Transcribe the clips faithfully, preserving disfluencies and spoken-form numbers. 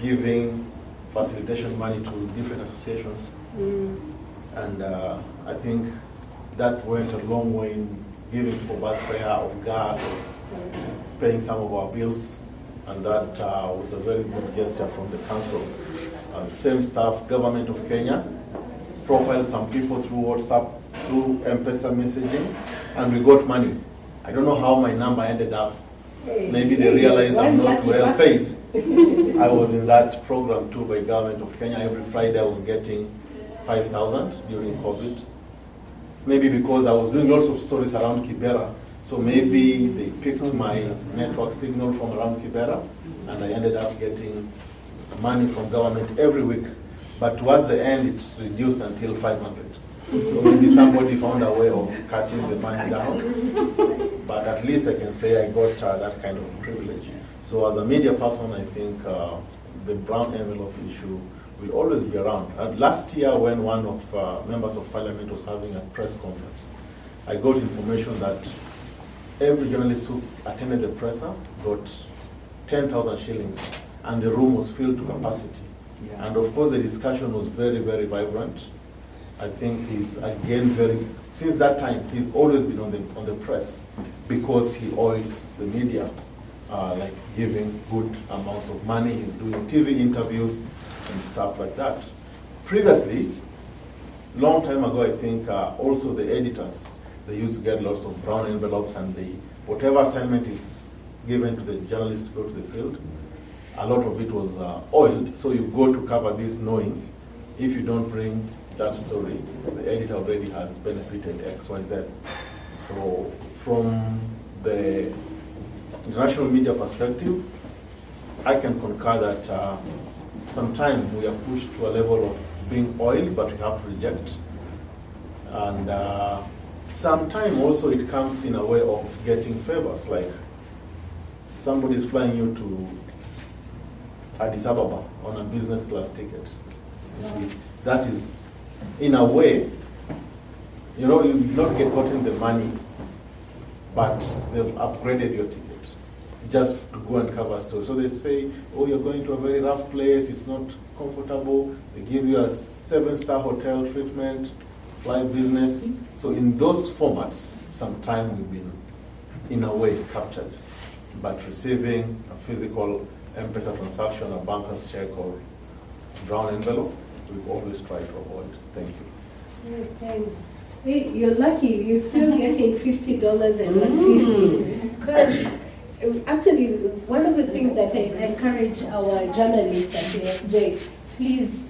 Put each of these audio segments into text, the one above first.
giving facilitation money to different associations. Mm. And uh, I think that went a long way in giving for bus fare or gas or paying some of our bills. And that uh, was a very good gesture from the council. Uh, same staff, Government of Kenya, profiled some people through WhatsApp, through M-Pesa messaging, and we got money. I don't know how my number ended up. Maybe they realized I'm not well paid. I was in that program too by Government of Kenya. Every Friday I was getting five thousand during COVID. Maybe because I was doing lots of stories around Kibera. So maybe they picked my network signal from around Kibera, and I ended up getting money from government every week. But towards the end, it reduced until five hundred. So maybe somebody found a way of cutting the money down. But at least I can say I got uh, that kind of privilege. So as a media person, I think uh, the brown envelope issue will always be around. And last year, when one of uh, members of parliament was having a press conference, I got information that every journalist who attended the presser got ten thousand shillings, and the room was filled to capacity. Yeah. And of course, the discussion was very, very vibrant. I think he's again very, since that time, he's always been on the on the press because he oils the media, uh, like giving good amounts of money. He's doing T V interviews and stuff like that. Previously, long time ago, I think uh, also the editors, they used to get lots of brown envelopes, and the whatever assignment is given to the journalist to go to the field, a lot of it was uh, oiled. So you go to cover this knowing if you don't bring that story, the editor already has benefited X, Y, Z. So from the international media perspective, I can concur that uh, sometimes we are pushed to a level of being oiled, but we have to reject. And uh, sometimes also it comes in a way of getting favors, like somebody is flying you to Addis Ababa on a business class ticket. You see, that is, in a way, you know, you've not get gotten the money, but they've upgraded your ticket just to go and cover story. So they say, oh, you're going to a very rough place, it's not comfortable. They give you a seven-star hotel treatment, fly business. So in those formats, sometimes we've been, in a way, captured. But receiving a physical M-Pesa transaction, a banker's check, or brown envelope, we've always tried to avoid. Thank you. Yeah, thanks. Hey, you're lucky. You're still getting fifty dollars and not fifty. Because actually, one of the things that I encourage our journalists at A F J, please,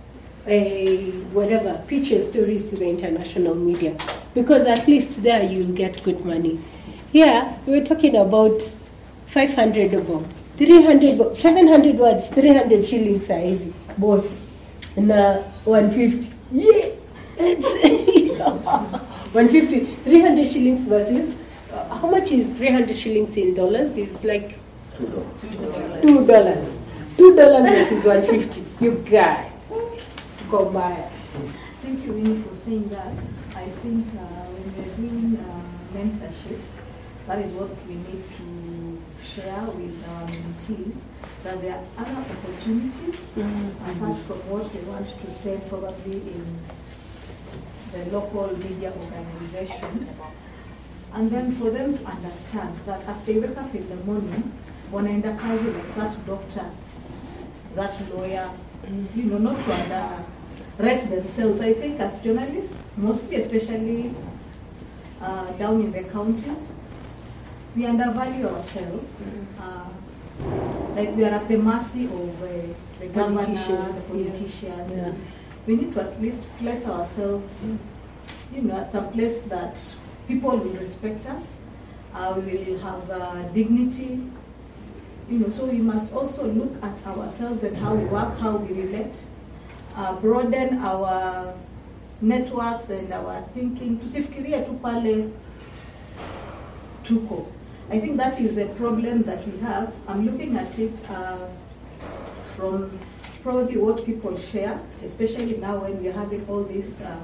uh, whatever, pitch your stories to the international media, because at least there you'll get good money. Here, we were talking about five hundred about three hundred, seven hundred words, three hundred shillings are easy, boss. Na one fifty. Yeah. It's one fifty. three hundred shillings versus uh, how much is three hundred shillings in dollars? Is like two dollars. two dollars. two dollars versus one fifty. You guy. Go by. Thank you, Winnie, for saying that. I think uh, when we're doing uh, mentorships, that is what we need to share with our mentees, that there are other opportunities mm-hmm. apart from what they want to say probably in the local media organizations. And then for them to understand that as they wake up in the morning, wanaenda kazi like that doctor, that lawyer, you know, not to underrate themselves. I think as journalists, mostly especially uh, down in the counties, we undervalue ourselves. Uh, like we are at the mercy of uh, the governor, the politicians. Yeah. We need to at least place ourselves, you know, at some place that people will respect us. Uh, we will have uh, dignity. You know, so we must also look at ourselves and how we work, how we relate, uh, broaden our networks and our thinking. Tusifikirie tu pale tuko. I think that is the problem that we have. I'm looking at it uh, from probably what people share, especially now when we're having all these uh,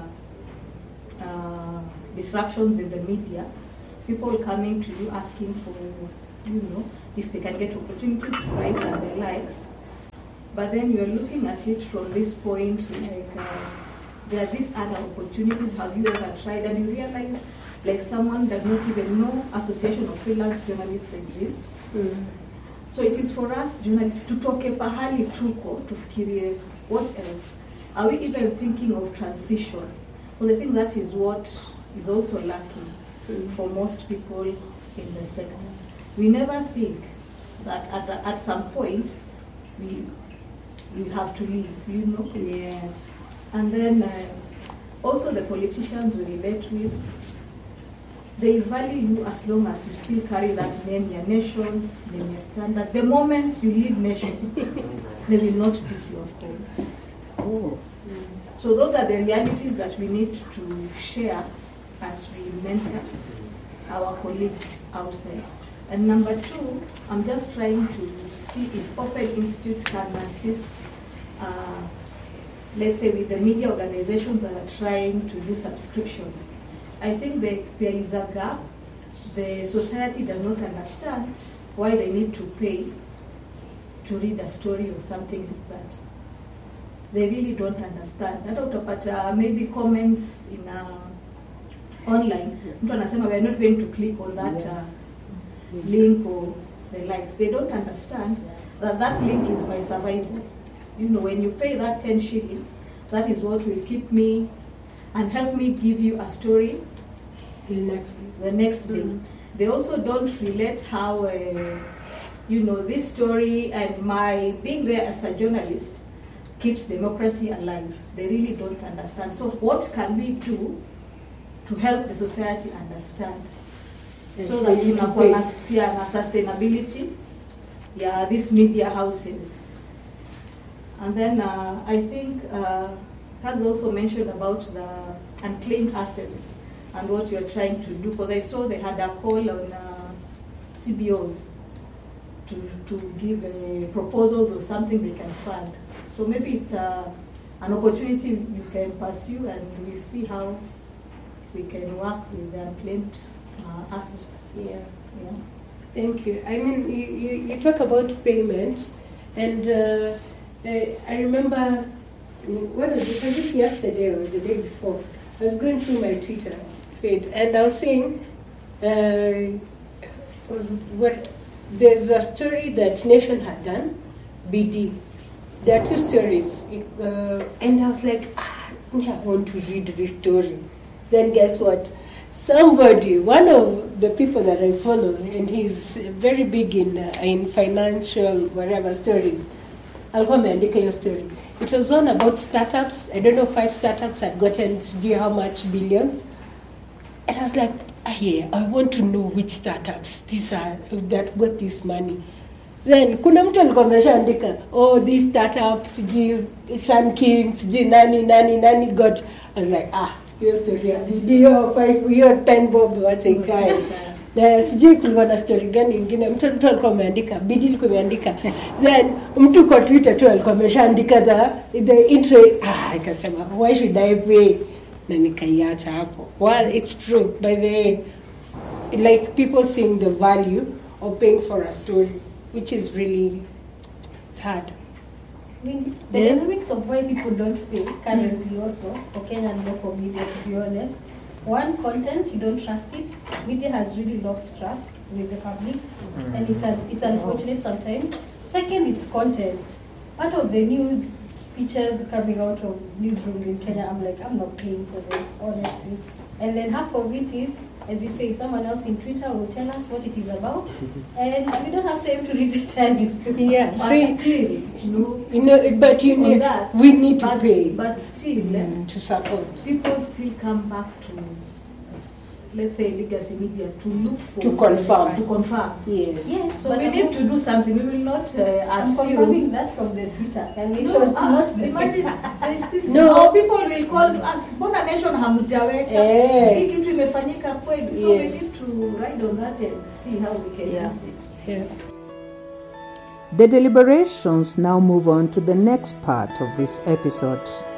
uh, disruptions in the media. People coming to you asking for, you know, if they can get opportunities to write and the likes. But then you're looking at it from this point, like uh, there are these other opportunities. Have you ever tried? And you realize, like someone does not even know Association of Freelance Journalists exists. Mm. So it is for us journalists to toke pahali tuko, tufikirie what else. Are we even thinking of transition? Well, I think that is what is also lacking mm. for most people in the sector. We never think that at, a, at some point we we have to leave, you know? Yes. And then uh, also the politicians we relate with, they value you as long as you still carry that name, your nation, name, your standard. The moment you leave nation, they will not pick your calls. Oh. So those are the realities that we need to share as we mentor our colleagues out there. And number two, I'm just trying to see if Open Institute can assist, uh, let's say, with the media organizations that are trying to do subscriptions. I think that there is a gap. The society does not understand why they need to pay to read a story or something like that. They really don't understand. That utapata maybe comments in uh, online. Mtu anasema we are not going to click on that uh, link or the likes. They don't understand that that link is my survival. You know, when you pay that ten shillings, that is what will keep me and help me give you a story the next the next day. Mm-hmm. They also don't relate how, uh, you know, this story and my being there as a journalist keeps democracy alive. They really don't understand. So what can we do to help the society understand? And so that you can pia na sustainability, yeah, these media houses. And then uh, I think uh, Hans also mentioned about the unclaimed assets and what you're trying to do, because I saw they had a call on uh, C B Os to, to give a proposal or something they can fund. So maybe it's uh, an opportunity you can pursue, and we see how we can work with the unclaimed uh, assets. Yeah. Yeah. Thank you. I mean, you, you, you talk about payments, and uh, I remember, what was it, was it yesterday or the day before? I was going through my Twitter feed, and I was saying, uh, what, there's a story that Nation had done, B D. There are two stories, uh, and I was like, ah, I want to read this story. Then guess what? Somebody, one of the people that I follow, and he's very big in uh, in financial whatever stories, alikuwa ameandika your story. It was one about startups. I don't know, five startups had gotten, do you know how much billions? And I was like, ah, yeah, I want to know which startups these are that got this money. Then kuna mtu alikuwa ameshaandika, oh, these startups, sijui Sun King, sijui nani nani nani got. I was like, ah, hiyo story ya video five hiyo ten bob wacha ikae. Na sijui kulikuwa na story gani nyingine mtu mtu alikuwa ameandika, bidii alikuwa ameandika. Then mtu kwa Twitter tu alikuwa ameshaandika the the intro, ah, ikasema why should I pay? Na nikaiacha hapo. Well, it's true, by the way, like people seeing the value of paying for a story, which is really, it's hard. I mean, the yeah. dynamics of why people don't pay currently mm. also for Kenyan local media, to be honest. One, content, you don't trust it. Media has really lost trust with the public, mm. and it's, un- it's unfortunate sometimes. Second, it's content. Part of the news features coming out of newsrooms in Kenya, I'm like, I'm not paying for this, honestly. And then half of it is, as you say, someone else in Twitter will tell us what it is about, and we don't have time to read the entire newspaper. Yeah, but so still, you know, you know, but you need, that, we need to but, pay, but still, mm, to support. People still come back to, let's say, legacy media to look for to confirm. To confirm. Yes. Yes. So but we need to do something. We will not uh, I'm assume. confirming that from the Twitter. Can we No, show uh, not the imagine there is still no. no people will call to us. Bona nation hamujaweka. Hii kitu imefanyika kweli. So we need to ride on that and see how we can yeah. use it. Yes. The deliberations now move on to the next part of this episode.